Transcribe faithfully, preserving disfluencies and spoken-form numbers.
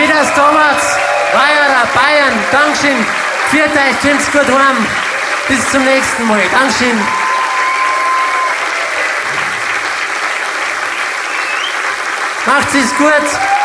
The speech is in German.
Wieder Thomas, Weiherer, Bayern, Dankeschön. Viert euch, kommt's gut heim. Bis zum nächsten Mal. Dankeschön. Macht's es gut.